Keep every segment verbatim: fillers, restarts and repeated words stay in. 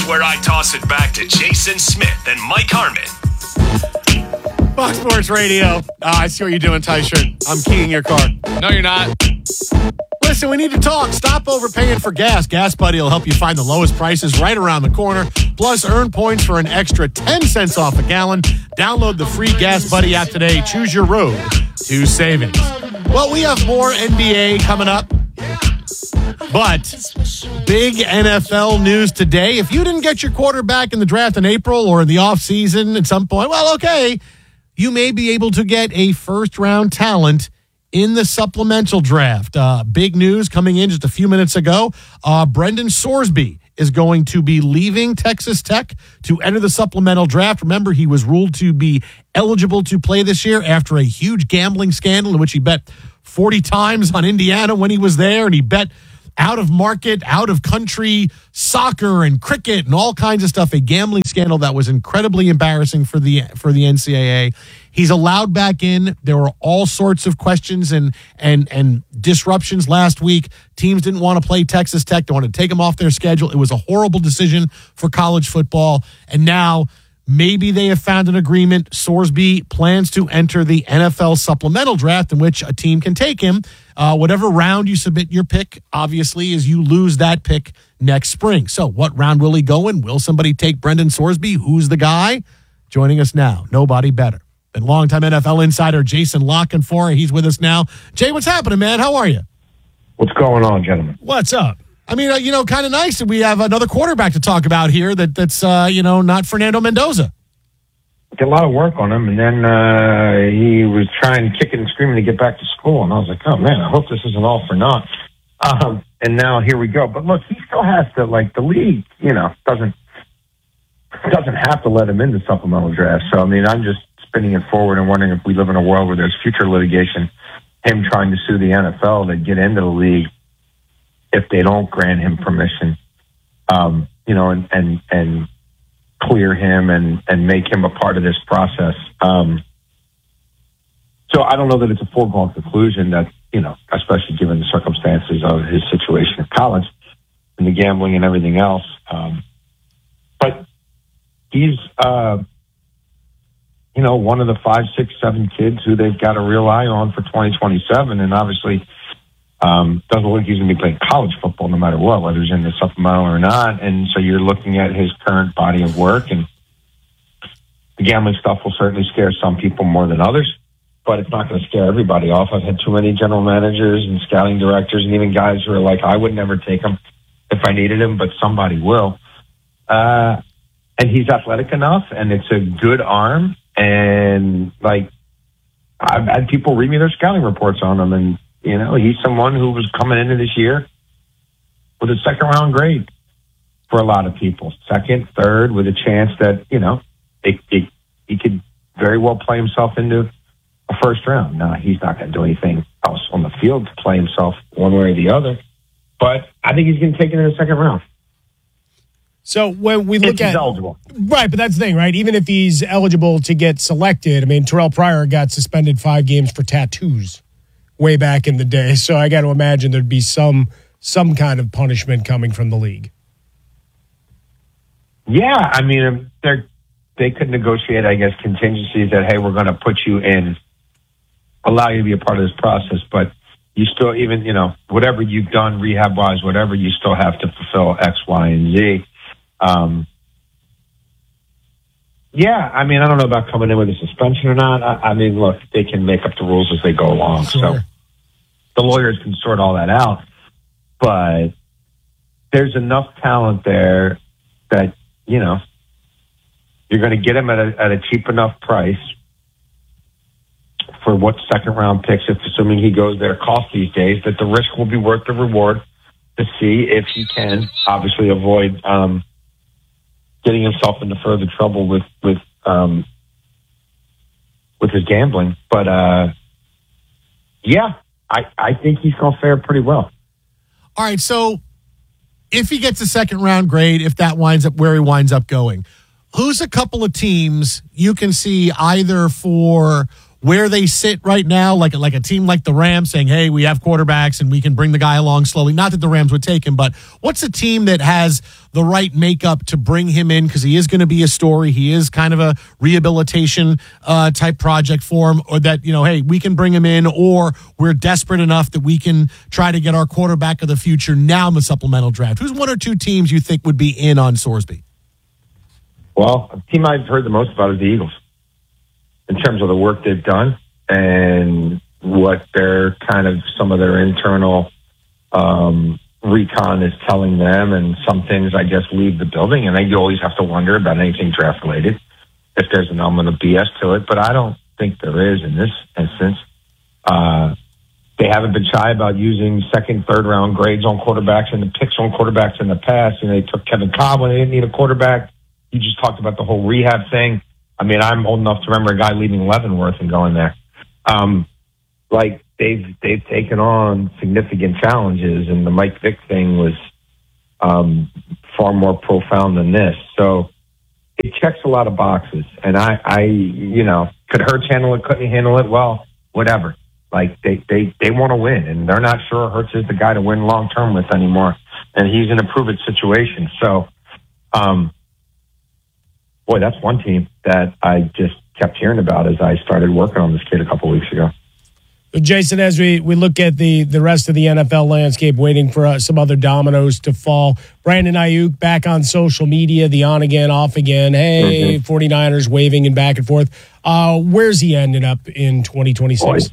Here's where I toss it back to Jason Smith and Mike Harmon. Fox Sports Radio. Oh, I see what you're doing, Ty-Shirt. I'm keying your car. No, you're not. Listen, we need to talk. Stop overpaying for gas. Gas Buddy will help you find the lowest prices right around the corner. Plus, earn points for an extra ten cents off a gallon. Download the free Gas Buddy app today. Choose your road to savings. Well, we have more N B A coming up. But big N F L news today. If you didn't get your quarterback in the draft in April or in the offseason at some point, well, okay. You may be able to get a first-round talent in the supplemental draft. Uh, big news coming in just a few minutes ago. Uh, Brendan Sorsby is going to be leaving Texas Tech to enter the supplemental draft. Remember, he was ruled to be eligible to play this year after a huge gambling scandal in which he bet forty times on Indiana when he was there, and he bet out-of-market, out-of-country soccer and cricket and all kinds of stuff, a gambling scandal that was incredibly embarrassing for the for the N C double A. He's allowed back in. There were all sorts of questions and and and disruptions last week. Teams didn't want to play Texas Tech. They wanted to take him off their schedule. It was a horrible decision for college football. And now maybe they have found an agreement. Sorsby plans to enter the N F L supplemental draft in which a team can take him. Uh, whatever round you submit your pick, obviously, is you lose that pick next spring. So what round will he go in? Will somebody take Brendan Sorsby? Who's the guy? Joining us now, nobody better than longtime N F L insider Jason La Canfora. He's with us now. Jay, what's happening, man? How are you? What's going on, gentlemen? What's up? I mean, uh, you know, kind of nice that we have another quarterback to talk about here that that's, uh, you know, not Fernando Mendoza. Did a lot of work on him, and then uh, he was trying, kicking and screaming to get back to school, and I was like, oh, man, I hope this isn't all for naught. Um, and now here we go. But, look, he still has to, like, the league, you know, doesn't doesn't have to let him into supplemental draft. So, I mean, I'm just spinning it forward and wondering if we live in a world where there's future litigation, him trying to sue the N F L to get into the league if they don't grant him permission, um, you know, and, and, and clear him and, and make him a part of this process. Um, so I don't know that it's a foregone conclusion that, you know, especially given the circumstances of his situation at college and the gambling and everything else. Um, but he's, uh, you know, one of the five, six, seven kids who they've got a real eye on for twenty twenty-seven. And obviously, Um, doesn't look like he's going to be playing college football no matter what, whether he's in the supplemental or not. And so you're looking at his current body of work, and the gambling stuff will certainly scare some people more than others, but it's not going to scare everybody off. I've had too many general managers and scouting directors and even guys who are like, I would never take him if I needed him, but somebody will. Uh, and he's athletic enough, and it's a good arm. And like, I've had people read me their scouting reports on him, and you know, he's someone who was coming into this year with a second round grade for a lot of people. Second, third, with a chance that, you know, it, it, he could very well play himself into a first round. Now, he's not going to do anything else on the field to play himself one way or the other, but I think he's going to take it in the second round. So when we look if at he's eligible. Right, but that's the thing, right? Even if he's eligible to get selected, I mean, Terrell Pryor got suspended five games for tattoos way back in the day. So I got to imagine there'd be some some kind of punishment coming from the league. Yeah, I mean, they they could negotiate, I guess, contingencies that, hey, we're going to put you in, allow you to be a part of this process, but you still, even, you know, whatever you've done rehab-wise, whatever, you still have to fulfill X, Y, and Z. Um, yeah, I mean, I don't know about coming in with a suspension or not. I, I mean, look, they can make up the rules as they go along. Sure. So the lawyers can sort all that out. But there's enough talent there that, you know, you're going to get him at a, at a cheap enough price for what second round picks, if assuming he goes there, cost these days, that the risk will be worth the reward to see if he can obviously avoid um, getting himself into further trouble with with um, with his gambling. But uh, yeah, I, I think he's going to fare pretty well. All right, so if he gets a second round grade, if that winds up where he winds up going, who's a couple of teams you can see either for where they sit right now, like, like a team like the Rams saying, hey, we have quarterbacks and we can bring the guy along slowly. Not that the Rams would take him, but what's a team that has the right makeup to bring him in? Because he is going to be a story. He is kind of a rehabilitation uh, type project for him, or that, you know, hey, we can bring him in, or we're desperate enough that we can try to get our quarterback of the future now in the supplemental draft. Who's one or two teams you think would be in on Sorsby? Well, a team I've heard the most about is the Eagles, in terms of the work they've done and what their kind of some of their internal um, recon is telling them, and some things, I guess, leave the building. And then you always have to wonder about anything draft related, if there's an element of B S to it. But I don't think there is in this instance. Uh, they haven't been shy about using second, third round grades on quarterbacks and the picks on quarterbacks in the past. And they took Kevin Cobb when they didn't need a quarterback. You just talked about the whole rehab thing. I mean, I'm old enough to remember a guy leaving Leavenworth and going there. Um, like they've they've taken on significant challenges, and the Mike Vick thing was um, far more profound than this. So it checks a lot of boxes. And I, I, you know, could Hurts handle it? Couldn't he handle it? Well, whatever. Like they they they want to win, and they're not sure Hurts is the guy to win long term with anymore, and he's in a prove-it situation. So. Um, Boy, that's one team that I just kept hearing about as I started working on this kid a couple weeks ago. Jason, as we, we look at the, the rest of the N F L landscape, waiting for uh, some other dominoes to fall, Brandon Ayuk back on social media, the on again, off again, hey, mm-hmm. 49ers waving and back and forth. Uh, where's he ending up in twenty twenty-six?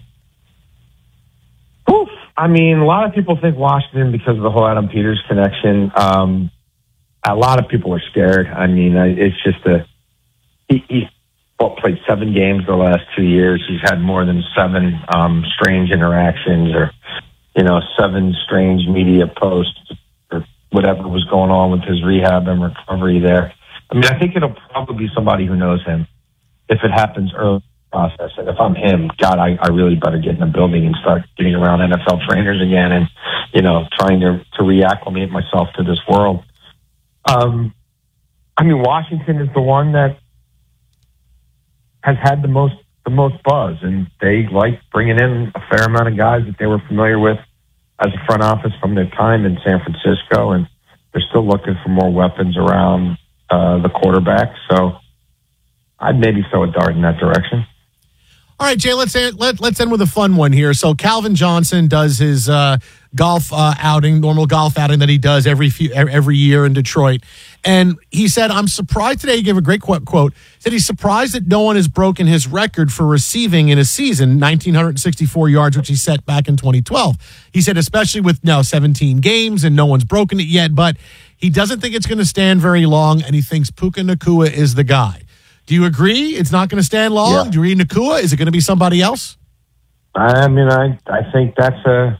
Oof. I mean, a lot of people think Washington because of the whole Adam Peters connection. Um, A lot of people are scared. I mean, it's just a he, he's well, played seven games the last two years. He's had more than seven um, strange interactions, or you know, seven strange media posts, or whatever was going on with his rehab and recovery there. I mean, I think it'll probably be somebody who knows him if it happens early in the process. And if I'm him, God, I, I really better get in the building and start getting around N F L trainers again, and you know, trying to to reacclimate myself to this world. Um, I mean, Washington is the one that has had the most the most buzz, and they like bringing in a fair amount of guys that they were familiar with as a front office from their time in San Francisco, and they're still looking for more weapons around uh, the quarterback. So I'd maybe throw a dart in that direction. All right, Jay, let's end, let, let's end with a fun one here. So Calvin Johnson does his uh, golf uh, outing, normal golf outing that he does every few, every year in Detroit. And he said, I'm surprised today, he gave a great quote, quote, said he's surprised that no one has broken his record for receiving in a season, one thousand nine hundred sixty-four yards, which he set back in twenty twelve. He said, especially with now seventeen games and no one's broken it yet, but he doesn't think it's going to stand very long, and he thinks Puka Nacua is the guy. Do you agree it's not going to stand long? Yeah. Do you agree Nacua? Is it going to be somebody else? I mean, I I think that's a.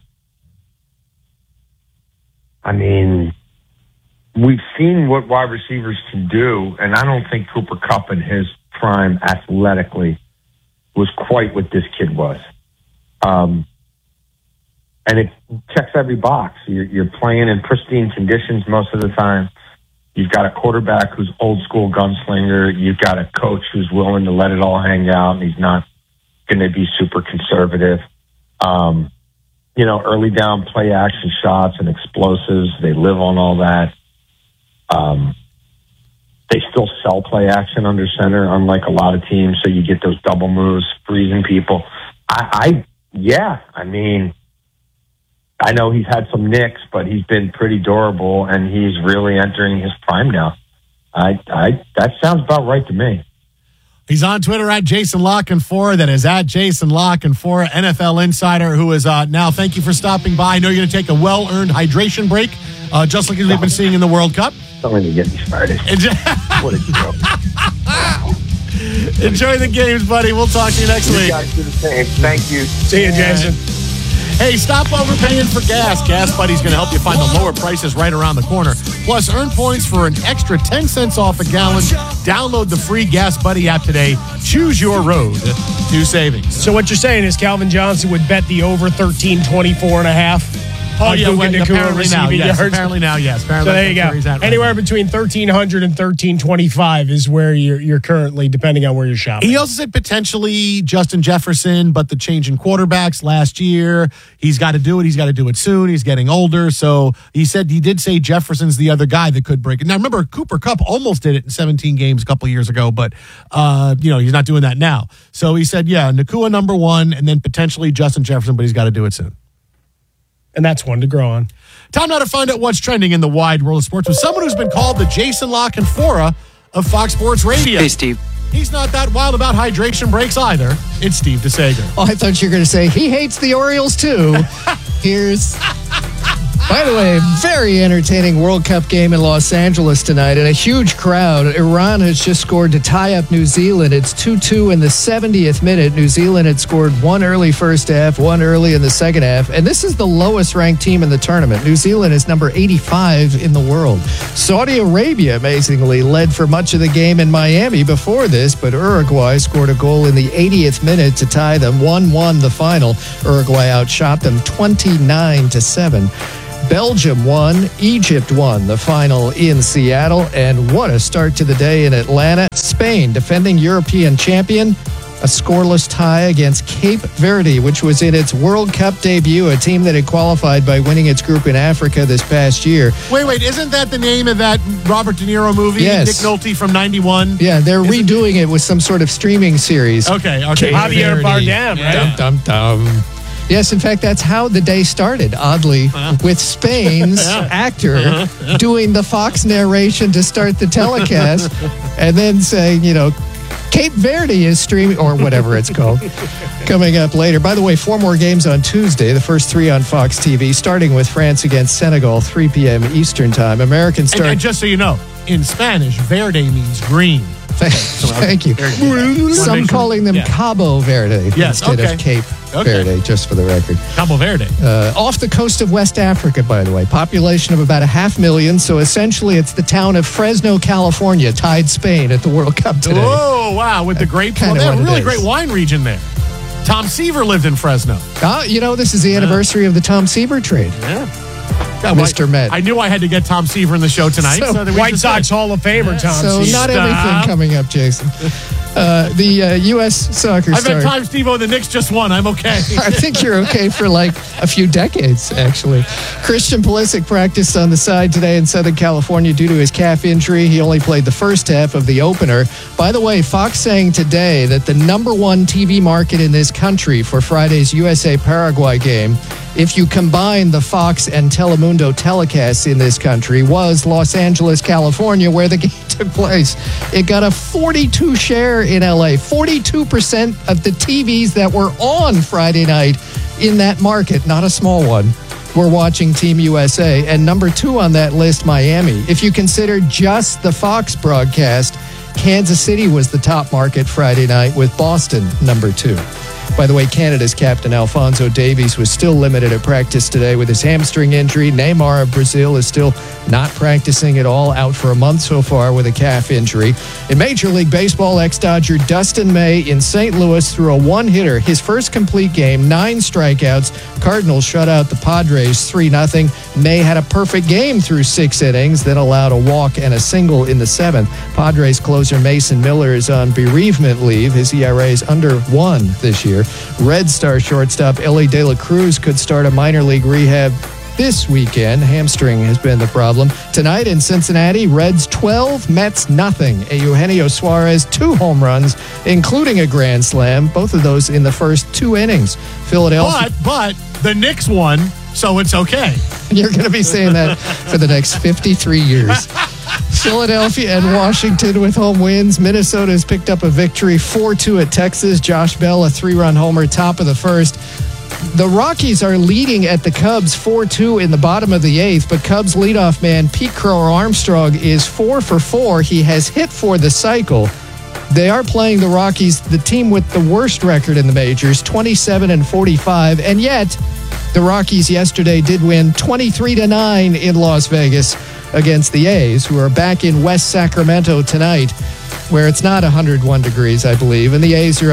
I mean, we've seen what wide receivers can do, and I don't think Cooper Kupp in his prime athletically was quite what this kid was. Um, and it checks every box. You're, you're playing in pristine conditions most of the time. You've got a quarterback who's old school gunslinger. You've got a coach who's willing to let it all hang out, and he's not going to be super conservative. Um, you know, early down play action shots and explosives, they live on all that. Um, they still sell play action under center, unlike a lot of teams, so you get those double moves, freezing people. I, I yeah, I mean, I know he's had some nicks, but he's been pretty durable, and he's really entering his prime now. I, I, that sounds about right to me. He's on Twitter at Jason La Canfora. That is at Jason La Canfora, N F L insider, who is uh, now. Thank you for stopping by. I know you're going to take a well-earned hydration break, uh, just like we've been seeing in the World Cup. Don't let me get me started. What a joke. Enjoy the games, buddy. We'll talk to you next you week. You guys do the same. Thank you. See you, Jason. Hey, stop overpaying for gas. Gas Buddy's going to help you find the lower prices right around the corner. Plus, earn points for an extra ten cents off a gallon. Download the free Gas Buddy app today. Choose your road to savings. So what you're saying is Calvin Johnson would bet the over thirteen twenty-four and a half Oh, yeah, Puka well, Nacua apparently now, receiving yes. yards. Apparently now, yes. Apparently So there you that's where he's go. at right Anywhere now. between thirteen hundred and thirteen twenty-five is where you're, you're currently, depending on where you're shopping. He also said potentially Justin Jefferson, but the change in quarterbacks last year, he's got to do it. He's got to do it soon. He's getting older. So he said he did say Jefferson's the other guy that could break it. Now, remember, Cooper Kupp almost did it in seventeen games a couple of years ago, but, uh, you know, he's not doing that now. So he said, yeah, Nacua number one, and then potentially Justin Jefferson, but he's got to do it soon. And that's one to grow on. Time now to find out what's trending in the wide world of sports with someone who's been called the Jason La Canfora of Fox Sports Radio. Hey, Steve. He's not that wild about hydration breaks either. It's Steve DeSager. Oh, I thought you were going to say he hates the Orioles too. Here's, by the way, very entertaining World Cup game in Los Angeles tonight, and a huge crowd. Iran has just scored to tie up New Zealand. It's two two in the seventieth minute. New Zealand had scored one early first half, one early in the second half, and this is the lowest ranked team in the tournament. New Zealand is number eighty-five in the world. Saudi Arabia, amazingly, led for much of the game in Miami before this, but Uruguay scored a goal in the eightieth minute to tie them. one one the final. Uruguay outshot them twenty-nine to seven. Belgium won, Egypt won the final in Seattle, and what a start to the day in Atlanta. Spain, defending European champion, a scoreless tie against Cape Verde, which was in its World Cup debut, a team that had qualified by winning its group in Africa this past year. Wait, wait, isn't that the name of that Robert De Niro movie? Yes. Nick Nolte from ninety-one? Yeah, they're Isn't- redoing it with some sort of streaming series. Okay, okay. Javier Verde. Bardem, right? Dum, dum, dum. Yes, in fact, that's how the day started, oddly, with Spain's actor doing the Fox narration to start the telecast and then saying, you know, Cape Verde is streaming, or whatever it's called, coming up later. By the way, four more games on Tuesday, the first three on Fox T V, starting with France against Senegal, three p.m. Eastern Time. American And, start. and just so you know, in Spanish, verde means green. Thank you. There you go. Some calling them Yeah. Cabo Verde Yes, instead okay. of Cape Okay. Verde, just for the record. Cabo Verde. Uh, off the coast of West Africa, by the way. Population of about a half million, so essentially it's the town of Fresno, California, tied Spain at the World Cup today. Oh, wow, with the grapes. Well, kinda they have a what it really is. great wine region there. Tom Seaver lived in Fresno. Ah, you know, this is the anniversary of the Tom Seaver trade. Yeah. God, Mister I, Met. I knew I had to get Tom Seaver in the show tonight. So, So, that we White just Sox said- Hall of Famer, Tom So Seaver. not Stop. everything coming up, Jason. Uh, the uh, U S soccer I've star. had time, Steve-O. The Knicks just won. I'm okay. I think you're okay for like a few decades, actually. Christian Pulisic practiced on the side today in Southern California due to his calf injury. He only played the first half of the opener. By the way, Fox saying today that the number one T V market in this country for Friday's U S A Paraguay game, if you combine the Fox and Telemundo telecasts in this country, was Los Angeles, California, where the game took place. It got a forty-two share in L A. forty-two percent of the T Vs that were on Friday night in that market, not a small one, were watching Team U S A. And number two on that list, Miami. If you consider just the Fox broadcast, Kansas City was the top market Friday night, with Boston number two. By the way, Canada's captain Alphonso Davies was still limited at practice today with his hamstring injury. Neymar of Brazil is still not practicing at all, out for a month so far with a calf injury. In Major League Baseball, ex-Dodger Dustin May in Saint Louis threw a one-hitter, his first complete game, nine strikeouts. Cardinals shut out the Padres three nothing. May had a perfect game through six innings, then allowed a walk and a single in the seventh. Padres closer Mason Miller is on bereavement leave. His E R A is under one this year. Red Star shortstop Ellie De La Cruz could start a minor league rehab this weekend. Hamstring has been the problem. Tonight in Cincinnati, Reds twelve, Mets nothing. Eugenio Suarez, two home runs, including a grand slam, both of those in the first two innings. Philadelphia. But, but the Knicks won, so it's okay. You're going to be saying that for the next fifty-three years. Philadelphia and Washington with home wins. Minnesota has picked up a victory four two at Texas. Josh Bell, a three-run homer, top of the first. The Rockies are leading at the Cubs four two in the bottom of the eighth, but Cubs leadoff man Pete Crow Armstrong is four for four. He has hit for the cycle. They are playing the Rockies, the team with the worst record in the majors, twenty-seven and forty-five, and yet the Rockies yesterday did win twenty-three to nine in Las Vegas against the A's, who are back in West Sacramento tonight, where it's not one hundred one degrees, I believe, and the A's are up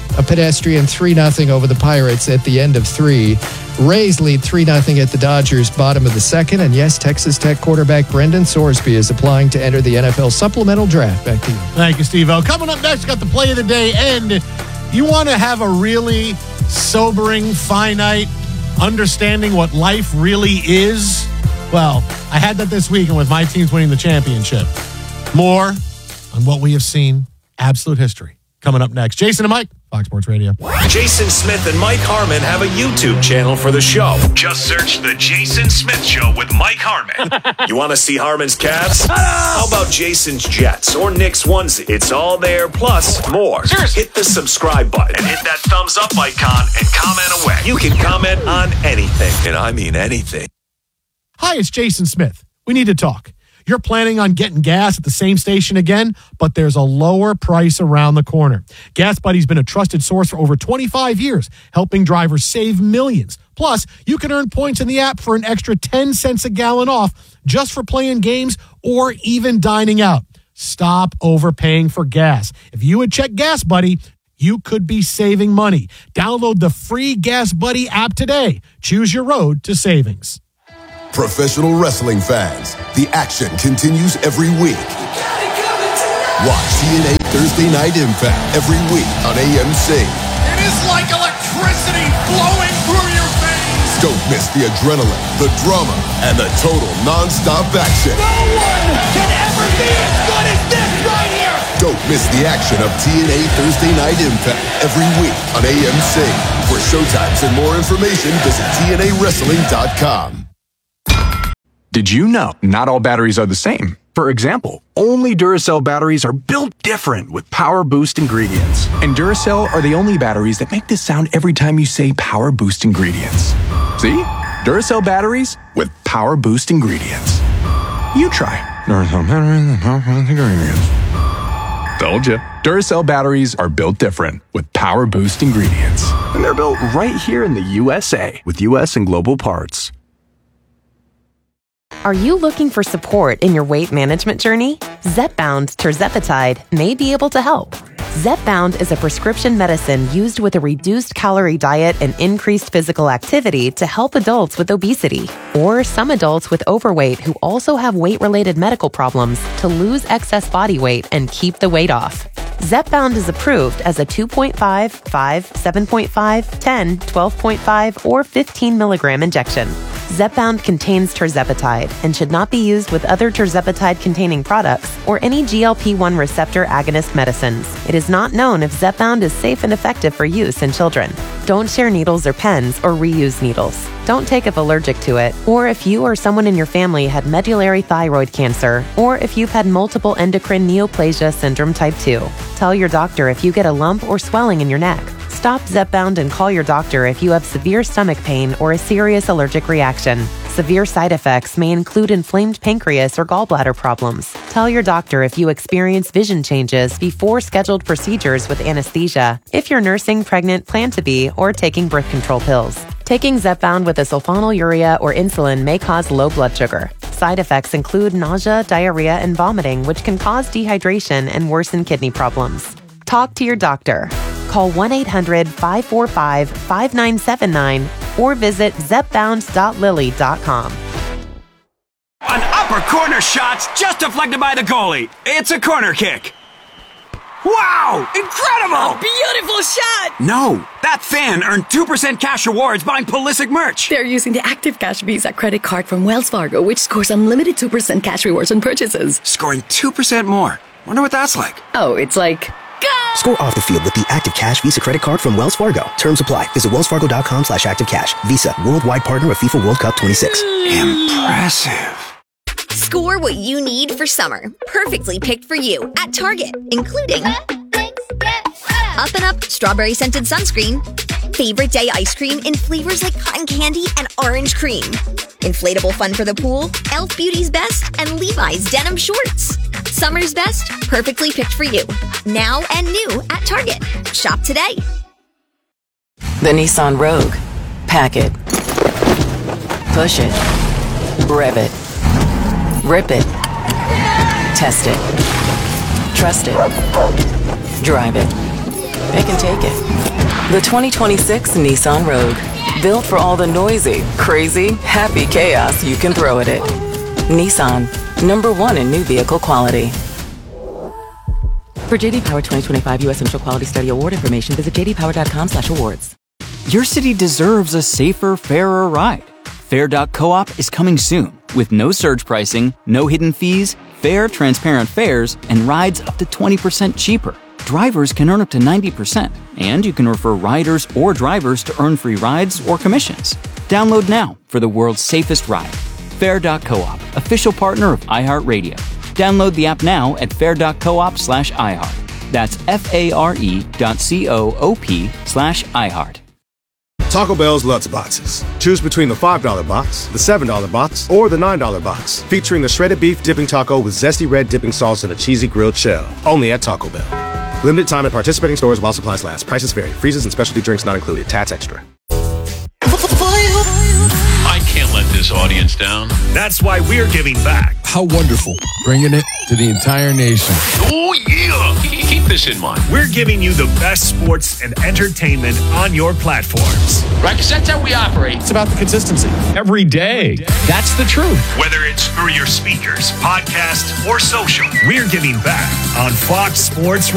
a pedestrian three nothing over the Pirates at the end of three. Rays lead three nothing at the Dodgers, bottom of the second. And yes, Texas Tech quarterback Brendan Sorsby is applying to enter the N F L supplemental draft. Back to you. Thank you, Steve-O. Coming up next, got the play of the day. And you want to have a really sobering, finite understanding what life really is? Well, I had that this weekend with my teams winning the championship. More on what we have seen. Absolute history. Coming up next. Jason and Mike, Fox Sports Radio. Jason Smith and Mike Harmon have a YouTube channel for the show. Just search The Jason Smith Show with Mike Harmon. You want to see Harmon's Cavs? How about Jason's Jets or Nick's onesie? It's all there, plus more. Hit the subscribe button and hit that thumbs up icon and comment away. You can comment on anything, and I mean anything. Hi, it's Jason Smith. We need to talk. You're planning on getting gas at the same station again, but there's a lower price around the corner. Gas Buddy's been a trusted source for over twenty-five years, helping drivers save millions. Plus, you can earn points in the app for an extra ten cents a gallon off just for playing games or even dining out. Stop overpaying for gas. If you would check Gas Buddy, you could be saving money. Download the free Gas Buddy app today. Choose your road to savings. Professional wrestling fans, the action continues every week. Watch T N A Thursday Night Impact every week on A M C. It is like electricity flowing through your veins. Don't miss the adrenaline, the drama, and the total non-stop action. No one can ever be as good as this right here. Don't miss the action of T N A Thursday Night Impact every week on A M C. For showtimes and more information, visit T N A wrestling dot com. Did you know not all batteries are the same? For example, only Duracell batteries are built different with Power Boost ingredients. And Duracell are the only batteries that make this sound every time you say Power Boost ingredients. See? Duracell batteries with Power Boost ingredients. You try. Duracell batteries with Power Boost ingredients. Told you. Duracell batteries are built different with Power Boost ingredients. And they're built right here in the U S A with U S and global parts. Are you looking for support in your weight management journey? Zepbound tirzepatide may be able to help. Zepbound is a prescription medicine used with a reduced calorie diet and increased physical activity to help adults with obesity or some adults with overweight who also have weight-related medical problems to lose excess body weight and keep the weight off. Zepbound is approved as a two point five, five, seven point five, ten, twelve point five, or fifteen milligram injection. Zepbound contains tirzepatide and should not be used with other tirzepatide-containing products or any G L P one receptor agonist medicines. It is not known if Zepbound is safe and effective for use in children. Don't share needles or pens or reuse needles. Don't take if allergic to it, or if you or someone in your family had medullary thyroid cancer, or if you've had multiple endocrine neoplasia syndrome type two. Tell your doctor if you get a lump or swelling in your neck. Stop Zepbound and call your doctor if you have severe stomach pain or a serious allergic reaction. Severe side effects may include inflamed pancreas or gallbladder problems. Tell your doctor if you experience vision changes before scheduled procedures with anesthesia, if you're nursing, pregnant, plan to be, or taking birth control pills. Taking Zepbound with a sulfonylurea or insulin may cause low blood sugar. Side effects include nausea, diarrhea, and vomiting, which can cause dehydration and worsen kidney problems. Talk to your doctor. Call one eight hundred, five four five, five nine seven nine or visit zepbound dot lilly dot com. An upper corner shot's just deflected by the goalie. It's a corner kick. Wow! Incredible! Beautiful shot! No, that fan earned two percent cash rewards buying Pulisic merch. They're using the Active Cash Visa credit card from Wells Fargo, which scores unlimited two percent cash rewards on purchases. Scoring two percent more. Wonder what that's like. Oh, it's like... Go! Score off the field with the Active Cash Visa credit card from Wells Fargo. Terms apply. Visit wellsfargo.com slash active cash. Visa, worldwide partner of FIFA World Cup twenty-six. Impressive. Score what you need for summer. Perfectly picked for you at Target, including Up and Up Strawberry Scented Sunscreen, Favorite Day Ice Cream in flavors like cotton candy and orange cream, Inflatable Fun for the Pool, e l f Beauty's Best, and Levi's Denim Shorts. Summer's best, perfectly picked for you. Now and new at Target. Shop today. The Nissan Rogue. Pack it. Push it. Rev it. Rip it. Test it. Trust it. Drive it. It can take it. The twenty twenty-six Nissan Rogue. Built for all the noisy, crazy, happy chaos you can throw at it. Nissan, number one in new vehicle quality. For J D Power twenty twenty-five U S Central Quality Study Award information, visit j d power dot com slash awards. Your city deserves a safer, fairer ride. Fair dot coop is coming soon with no surge pricing, no hidden fees, fair, transparent fares, and rides up to twenty percent cheaper. Drivers can earn up to ninety percent, and you can refer riders or drivers to earn free rides or commissions. Download now for the world's safest ride. Fair dot coop, official partner of iHeartRadio. Download the app now at fair dot coop slash iHeart. That's F-A-R-E dot C-O-O-P slash iHeart. Taco Bell's Lutz Boxes. Choose between the five dollar box, the seven dollar box, or the nine dollar box, featuring the shredded beef dipping taco with zesty red dipping sauce and a cheesy grilled shell. Only at Taco Bell. Limited time at participating stores while supplies last. Prices vary. Freezes and specialty drinks not included. Tats extra. I can't let this audience down. That's why we're giving back. How wonderful. Bringing it to the entire nation. Oh, yeah. Keep this in mind. We're giving you the best sports and entertainment on your platforms. Right? Because that's how we operate. It's about the consistency. Every day. That's the truth. Whether it's through your speakers, podcast, or social, we're giving back on Fox Sports